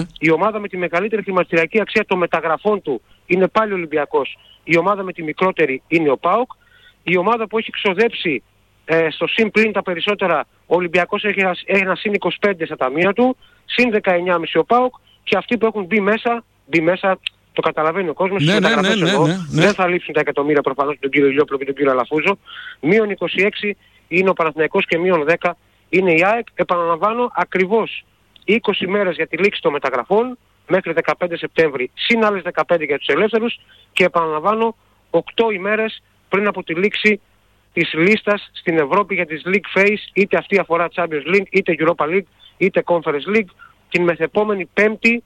Η ομάδα με τη μεγαλύτερη χρηματιστηριακή αξία των μεταγραφών του είναι πάλι ο Ολυμπιακός. Η ομάδα με τη μικρότερη είναι ο ΠΑΟΚ. Η ομάδα που έχει ξοδέψει στο συν πλήν τα περισσότερα, ο Ολυμπιακός έχει ένα συν 25 στα ταμεία του, συν 19,5 ο ΠΑΟΚ, και αυτοί που έχουν μπει μέσα, το καταλαβαίνει ο κόσμος, δεν θα λείψουν τα εκατομμύρια προφανώς τον κύριο Ηλιόπουλο και τον κύριο Αλαφούζο. Μείον 26 είναι ο Παναθηναϊκός και μείον 10 είναι η ΑΕΚ. Επαναλαμβάνω, ακριβώς 20 μέρες για τη λήξη των μεταγραφών μέχρι 15 Σεπτέμβρη, συν άλλες 15 για τους ελεύθερους, και επαναλαμβάνω 8 ημέρες πριν από τη λήξη της λίστας στην Ευρώπη για τις League Phase, είτε αυτή αφορά Champions League, είτε Europa League, είτε Conference League. Την μεθεπόμενη Πέμπτη,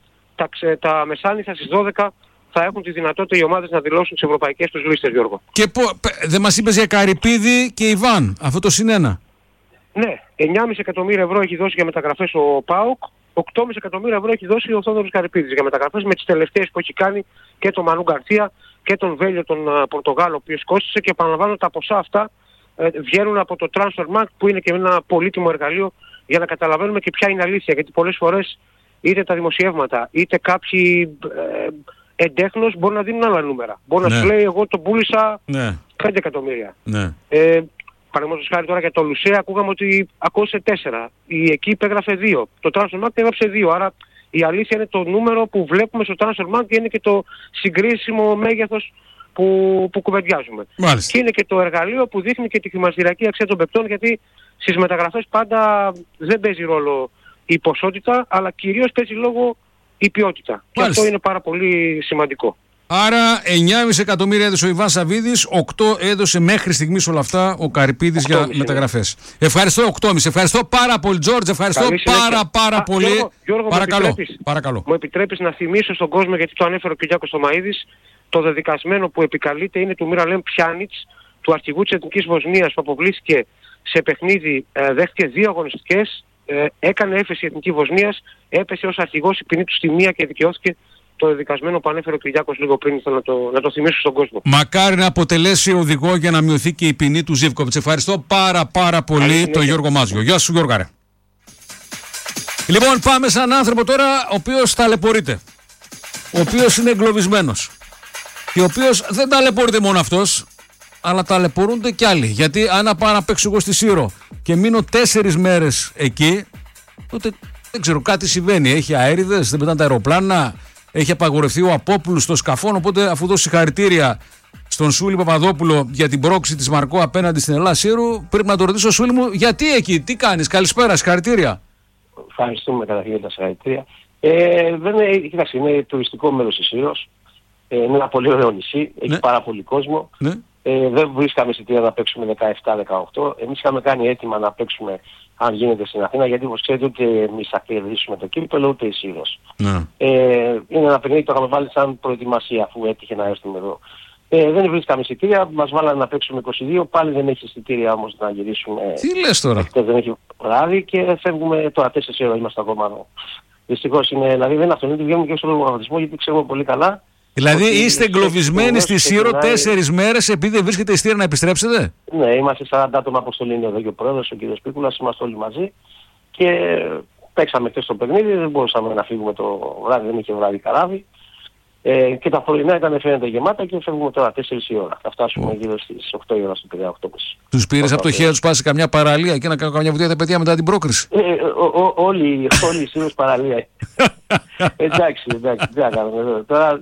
τα μεσάνυχτα στις 12, θα έχουν τη δυνατότητα οι ομάδες να δηλώσουν τις ευρωπαϊκές τους λίστες, Γιώργο. Και δεν μας είπες για Καρυπίδη και Ιβάν, αυτό το συνένα? Ναι, 9,5 εκατομμύρια ευρώ έχει δώσει για μεταγραφές ο ΠΑΟΚ, 8,5 εκατομμύρια ευρώ έχει δώσει ο Θόδωρος Καρυπίδης για μεταγραφές, με τις τελευταίες που έχει κάνει και τον Μανού Γκαρσία και τον Βέλιο τον Πορτογάλο, ο οποίος κόστησε, και επαναλαμβάνω τα ποσά αυτά βγαίνουν από το Transfermarkt, που είναι και ένα πολύτιμο εργαλείο για να καταλαβαίνουμε και ποια είναι αλήθεια, γιατί πολλές φορές είτε τα δημοσιεύματα είτε κάποιοι εντέχνος μπορεί να δίνουν άλλα νούμερα. Μπορεί να σου λέει εγώ τον πούλησα 5 εκατομμύρια. Παραδείγματος χάρη τώρα για το Λουσέ ακούγαμε ότι ακούσε 4. Η εκεί υπέγραφε 2. Το Transfermarkt έγραψε 2. Άρα η αλήθεια είναι το νούμερο που βλέπουμε στο Transfermarkt, είναι και το συγκρίσιμο μέγεθος που κουβεντιάζουμε. Μάλιστα. Και είναι και το εργαλείο που δείχνει και τη χρηματιστηριακή αξία των παικτών, γιατί στις μεταγραφές πάντα δεν παίζει ρόλο η ποσότητα, αλλά κυρίως παίζει λόγο η ποιότητα. Μάλιστα. Και αυτό είναι πάρα πολύ σημαντικό. Άρα 9,5 εκατομμύρια έδωσε ο Ιβάν Σαββίδης, 8 έδωσε μέχρι στιγμής όλα αυτά ο Καρυπίδης για μεταγραφές. Ευχαριστώ, 8,5. Ευχαριστώ πάρα πολύ, Τζόρτζ. Ευχαριστώ πάρα πολύ. Γιώργο, παρακαλώ. Μου επιτρέπεις να θυμίσω στον κόσμο, γιατί το ανέφερε ο Κυριάκος Θωμαΐδης, το δεδικασμένο που επικαλείται είναι του Μίραλεμ Πιάνιτς, του αρχηγού της Εθνικής Βοσνίας, που αποβλήθηκε σε παιχνίδι, δέχτηκε 2 αγωνιστικές, έκανε έφεση η Εθνική Βοσνίας, έπεσε ως αρχηγός, η ποινή του στη μία και δικαιώθηκε. Το δεδικασμένο που ανέφερε ο Κυριάκος λίγο πριν, θέλω να το θυμίσω στον κόσμο. Μακάρι να αποτελέσει οδηγό για να μειωθεί και η ποινή του Ζίβκοβιτς. Ευχαριστώ πάρα πολύ τον Γιώργο Μάζιο. Γεια σου, Γιώργο. Λοιπόν, πάμε σε έναν άνθρωπο τώρα ο οποίος ταλαιπωρείται, ο οποίος είναι εγκλωβισμένος και ο οποίος δεν ταλαιπωρείται μόνο αυτός, αλλά ταλαιπωρούνται κι άλλοι. Γιατί αν πάω να παίξω εγώ στη Σύρο και μείνω 4 μέρες εκεί, τότε δεν ξέρω, κάτι συμβαίνει. Έχει αέριδες, δεν πετάνε τα αεροπλάνα, έχει απαγορευτεί ο απόπουλος των σκαφών. Οπότε, αφού δώσει συγχαρητήρια στον Σούλη Παπαδόπουλο για την πρόκριση της Μαρκό απέναντι στην Ελλάδα Σύρου, πρέπει να το ρωτήσω, Σούλη μου, γιατί εκεί, τι κάνεις? Καλησπέρα, συγχαρητήρια. Ευχαριστούμε καταρχήν για τα συγχαρητήρια. Κοίταξε, είναι τουριστικό μέρος της Σύρος. Είναι ένα πολύ ωραίο νησί, έχει πάρα πολύ κόσμο. Δεν βρίσκαμε εισιτήρια να παίξουμε 17-18. Εμείς είχαμε κάνει έτοιμα να παίξουμε, αν γίνεται, στην Αθήνα, γιατί όπως ξέρετε ούτε εμείς θα κερδίσουμε το κύπελλο ούτε η Σύρος. Είναι ένα παιχνίδι που το είχαμε βάλει σαν προετοιμασία, αφού έτυχε να έρθουμε εδώ. Δεν βρίσκαμε εισιτήρια, μας βάλανε να παίξουμε 22, πάλι δεν έχει εισιτήρια όμως να γυρίσουμε. Τι λες τώρα? Δεν έχει βράδυ και φεύγουμε τώρα 4 ώρα, είμαστε ακόμα εδώ. Δυστυχώς είναι, δηλαδή δεν αυτονόητο, βγαίνουμε και στον προγραμματισμό, γιατί ξέρουμε πολύ καλά. Δηλαδή είστε εγκλωβισμένοι στη Σύρο 4 μέρες επειδή δεν βρίσκεται εισιτήρια να επιστρέψετε? Ναι, είμαστε 40 άτομα αποστολή, είναι εδώ και ο πρόεδρος, ο κ. Πίκουλας, είμαστε όλοι μαζί και παίξαμε χθες το παιχνίδι, δεν μπορούσαμε να φύγουμε το βράδυ, δεν είχε βράδυ καράβι. Και τα πρωινά ήταν φαίνεται γεμάτα και φεύγουμε τώρα 4 η ώρα. Θα φτάσουμε γύρω στις 8 η ώρα στο Πειραιά, 8.30. Τους πήρες από το χέρι τους, πας σε καμιά παραλία και να κάνουν καμιά βουτιά τα παιδιά μετά την πρόκριση? Όλοι οι Σύρους παραλία. Εντάξει, τι να κάνουμε εδώ. Τώρα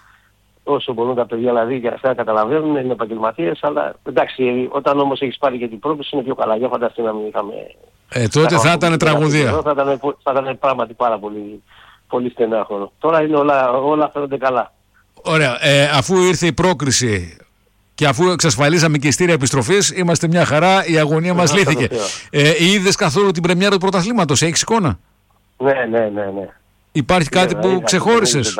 όσο μπορούν τα παιδιά δηλαδή για αυτά καταλαβαίνουν, είναι επαγγελματίες, αλλά εντάξει, όταν όμως έχεις πάρει και την πρόκληση είναι πιο καλά. Για φανταστεί να μην είχαμε... τότε θα ήταν τραγωδία. Θα ήταν πράγματι πάρα πολύ στενάχωρο. Τώρα είναι όλα φαίνονται καλά. Ωραία. Αφού ήρθε η πρόκριση και αφού εξασφαλίσαμε και ειστήρια επιστροφής, είμαστε μια χαρά, η αγωνία μας λύθηκε. Είδες καθόλου την πρεμιέρα του πρωταθλήματος? Έχεις εικόνα? Ναι. Υπάρχει κάτι που ξεχώρισες?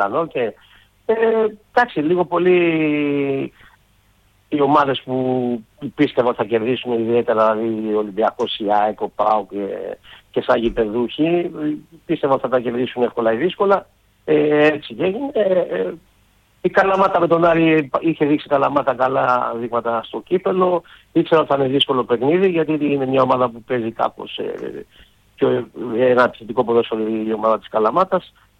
Εντάξει, λίγο πολύ οι ομάδες που πίστευα ότι θα κερδίσουν, ιδιαίτερα δηλαδή ο Ολυμπιακός, η ΑΕΚ, ο ΠΑΟΚ και σαν γηπεδούχοι, πίστευα ότι θα τα κερδίσουν εύκολα ή δύσκολα. Έτσι και έγινε. Η Καλαμάτα με τον Άρη είχε δείξει Καλαμάτα καλά δείγματα στο κύπελλο. Ήξερα ότι θα είναι δύσκολο παιχνίδι, γιατί είναι μια ομάδα που παίζει κάπως πιο ένα επιθετικό ποδόσφαιρο, η ομάδα της Καλαμάτας.